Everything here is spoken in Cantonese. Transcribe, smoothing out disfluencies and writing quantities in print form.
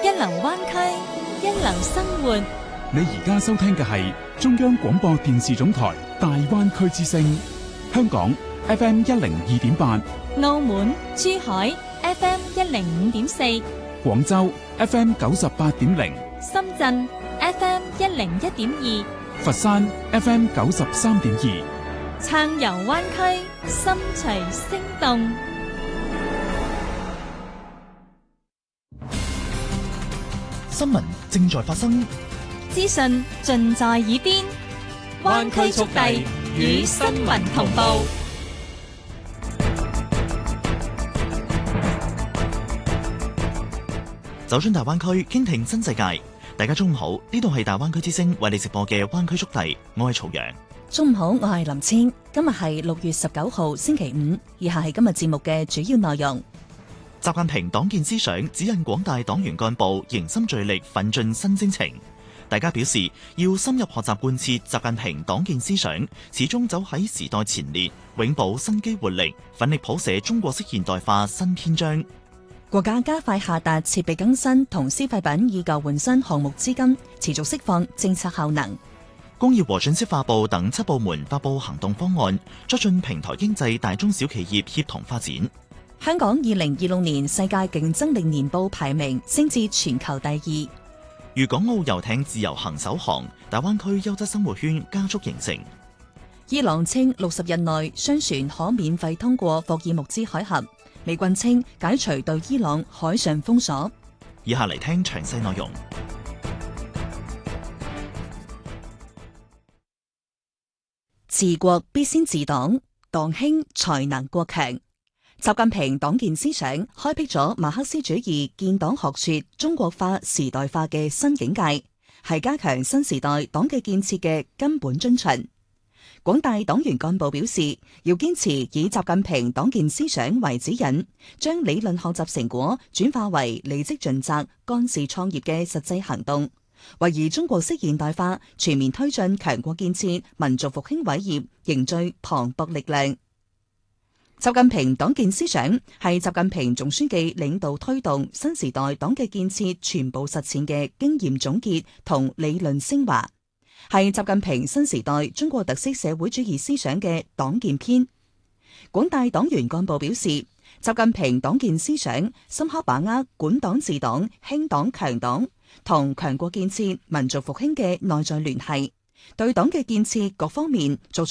一流灣區，一流生活。 你而家收聽嘅係中央廣播電視總台大灣區之聲，香港 FM 102.8， 澳門、珠海 FM 105.4， 廣州 FM 98.0， 深圳 FM 101.2， 佛山 FM 93.2， 暢遊灣區，心隨聲動。 新聞正在發生， 資訊盡在耳邊，灣區速遞與新聞同步。 走進大灣區，傾聽新世界。大家中午好，呢度係大灣區之聲為你直播嘅灣區速遞，我係曹陽。 中午好，我係林千。今日係6月19號星期五，以下係今日節目嘅主要內容。 習近平黨建思想指引廣大黨員幹部凝心聚力奮進新征程。大家表示要深入學習貫徹習近平黨建思想，始終走喺時代前列，永葆生機活力，奮力譜寫中國式現代化新篇章。 國家加快下達設備更新同消費品以舊換新項目資金，持續釋放政策效能。 工業和信息化部等7部門發布行動方案，促進平台經濟大中小企業協同發展。 香港2026年世界競爭力年報排名升至全球第2。 粵港澳遊艇自由行首航，大灣區優質生活圈加速形成。 伊朗稱60日內商船可免費通過霍爾木茲海峽。美軍稱解除對伊朗海上封鎖。 以下嚟聽詳細內容。 治國必先治黨，黨興才能國強。習近平黨建思想開闢咗馬克思主義建黨學說中國化時代化嘅新境界，係加強新時代黨嘅建設嘅根本遵循。廣大黨員幹部表示，要堅持以習近平黨建思想為指引，將理論學習成果轉化為履職盡責、幹事創業嘅實際行動，為以中國式現代化全面推進強國建設、民族復興偉業凝聚磅礴力量。習近平黨建思想係習近平總書記領導推動新時代黨嘅建設全部實踐嘅經驗總結同理論升華，係習近平新時代中國特色社會主義思想嘅黨建篇。廣大黨員幹部表示，習近平黨建思想深刻把握管黨治黨、興黨強黨同強國建設、民族復興嘅內在聯繫，對黨嘅建設各方面作